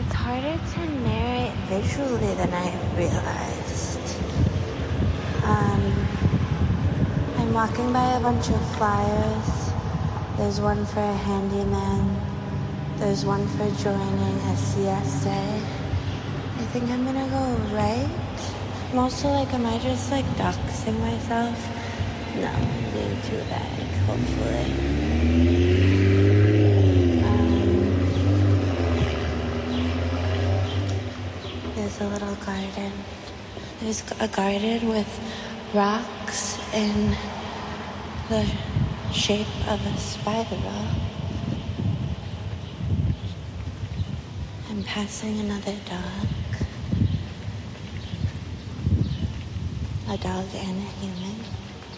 It's harder to narrate visually than I realized. I'm walking by a bunch of flyers. There's one for a handyman. There's one for joining a CSA. I think I'm gonna go right. I'm also like, am I just like doxing myself? No, I'm being too vague, hopefully. There's a little garden. There's a garden with rocks in the shape of a spiral. I'm passing another dog. A dog and a human.